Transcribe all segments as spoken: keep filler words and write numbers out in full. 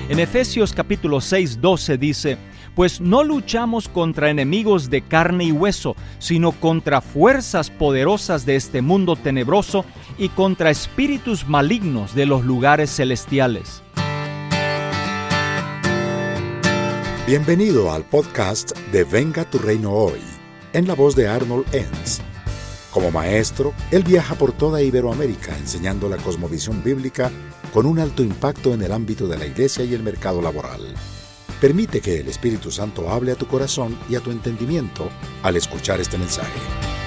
En Efesios capítulo seis, doce dice: pues no luchamos contra enemigos de carne y hueso, sino contra fuerzas poderosas de este mundo tenebroso y contra espíritus malignos de los lugares celestiales. Bienvenido al podcast de Venga tu Reino Hoy, en la voz de Arnold Enns. Como maestro, él viaja por toda Iberoamérica enseñando la cosmovisión bíblica con un alto impacto en el ámbito de la iglesia y el mercado laboral. Permite que el Espíritu Santo hable a tu corazón y a tu entendimiento al escuchar este mensaje.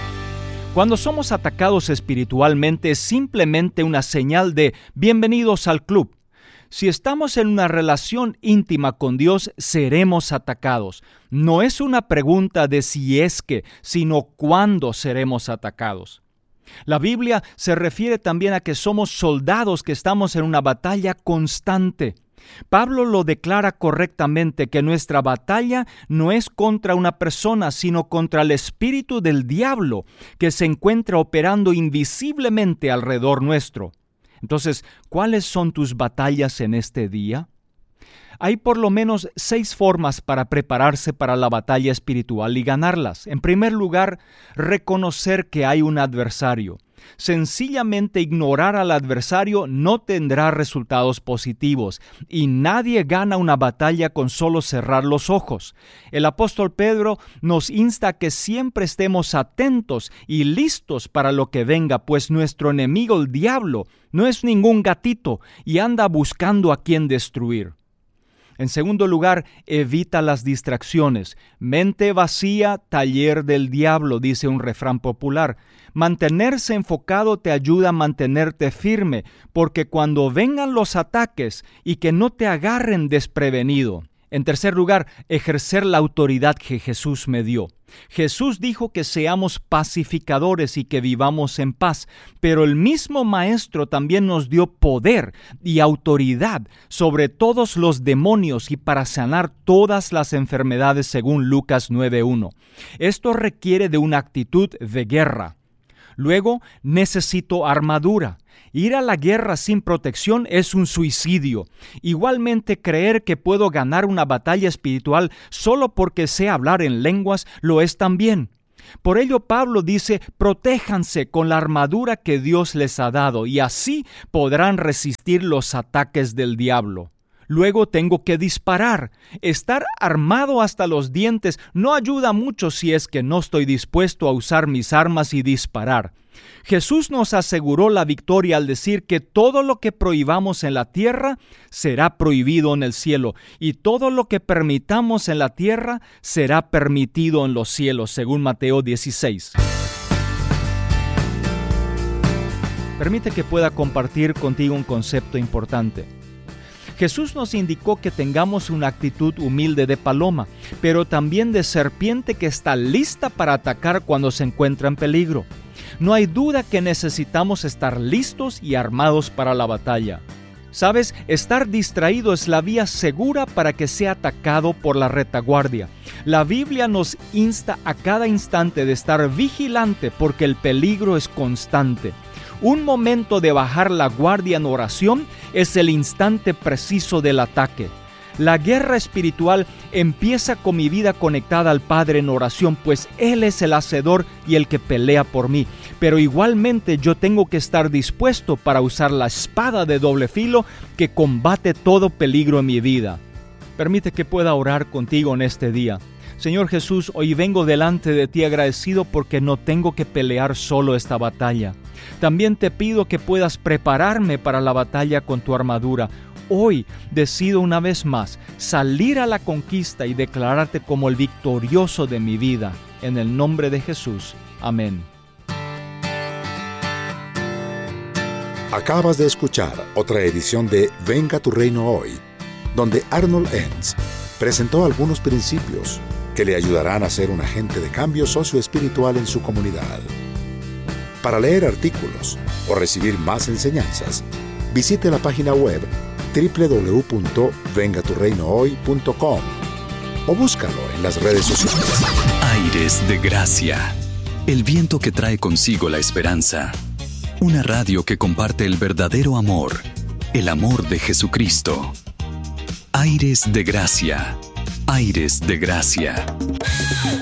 Cuando somos atacados espiritualmente es simplemente una señal de bienvenidos al club. Si estamos en una relación íntima con Dios, seremos atacados. No es una pregunta de si es que, sino cuándo seremos atacados. La Biblia se refiere también a que somos soldados que estamos en una batalla constante. Pablo lo declara correctamente, que nuestra batalla no es contra una persona, sino contra el espíritu del diablo que se encuentra operando invisiblemente alrededor nuestro. Entonces, ¿cuáles son tus batallas en este día? Hay por lo menos seis formas para prepararse para la batalla espiritual y ganarlas. En primer lugar, reconocer que hay un adversario. Sencillamente ignorar al adversario no tendrá resultados positivos y nadie gana una batalla con solo cerrar los ojos. El apóstol Pedro nos insta a que siempre estemos atentos y listos para lo que venga, pues nuestro enemigo, el diablo, no es ningún gatito y anda buscando a quien destruir. En segundo lugar, evita las distracciones. Mente vacía, taller del diablo, dice un refrán popular. Mantenerse enfocado te ayuda a mantenerte firme, porque cuando vengan los ataques y que no te agarren desprevenido. En tercer lugar, ejercer la autoridad que Jesús me dio. Jesús dijo que seamos pacificadores y que vivamos en paz, pero el mismo Maestro también nos dio poder y autoridad sobre todos los demonios y para sanar todas las enfermedades según Lucas nueve uno. Esto requiere de una actitud de guerra. Luego, necesito armadura. Ir a la guerra sin protección es un suicidio. Igualmente, creer que puedo ganar una batalla espiritual solo porque sé hablar en lenguas lo es también. Por ello, Pablo dice, protéjanse con la armadura que Dios les ha dado y así podrán resistir los ataques del diablo. Luego tengo que disparar. Estar armado hasta los dientes no ayuda mucho si es que no estoy dispuesto a usar mis armas y disparar. Jesús nos aseguró la victoria al decir que todo lo que prohibamos en la tierra será prohibido en el cielo y todo lo que permitamos en la tierra será permitido en los cielos, según Mateo dieciséis. Permite que pueda compartir contigo un concepto importante. Jesús nos indicó que tengamos una actitud humilde de paloma, pero también de serpiente que está lista para atacar cuando se encuentra en peligro. No hay duda que necesitamos estar listos y armados para la batalla. ¿Sabes? Estar distraído es la vía segura para que sea atacado por la retaguardia. La Biblia nos insta a cada instante de estar vigilante porque el peligro es constante. Un momento de bajar la guardia en oración es el instante preciso del ataque. La guerra espiritual empieza con mi vida conectada al Padre en oración, pues Él es el hacedor y el que pelea por mí. Pero igualmente yo tengo que estar dispuesto para usar la espada de doble filo que combate todo peligro en mi vida. Permite que pueda orar contigo en este día. Señor Jesús, hoy vengo delante de ti agradecido porque no tengo que pelear solo esta batalla. También te pido que puedas prepararme para la batalla con tu armadura. Hoy decido una vez más salir a la conquista y declararte como el victorioso de mi vida. En el nombre de Jesús. Amén. Acabas de escuchar otra edición de Venga tu Reino Hoy, donde Arnold Enns presentó algunos principios que le ayudarán a ser un agente de cambio socioespiritual en su comunidad. Para leer artículos o recibir más enseñanzas, visite la página web doble u doble u doble u punto venga tu reino hoy punto com o búscalo en las redes sociales. Aires de Gracia, el viento que trae consigo la esperanza. Una radio que comparte el verdadero amor, el amor de Jesucristo. Aires de Gracia. Aires de Gracia.